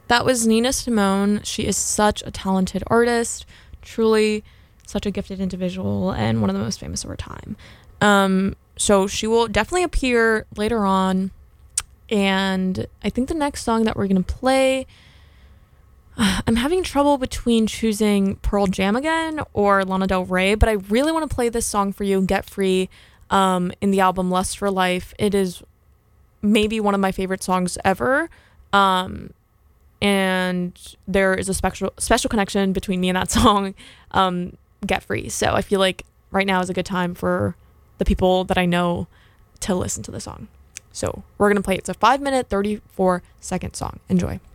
That was Nina Simone. She is such a talented artist, truly such a gifted individual, and one of the most famous of her time. So she will definitely appear later on. And I think the next song that we're going to play, I'm having trouble between choosing Pearl Jam again or Lana Del Rey, but I really want to play this song for you, Get Free, in the album Lust for Life. It is maybe one of my favorite songs ever. And there is a special connection between me and that song, Get Free. So I feel like right now is a good time for the people that I know to listen to the song. So we're going to play it. It's a 5-minute, 34-second song. Enjoy.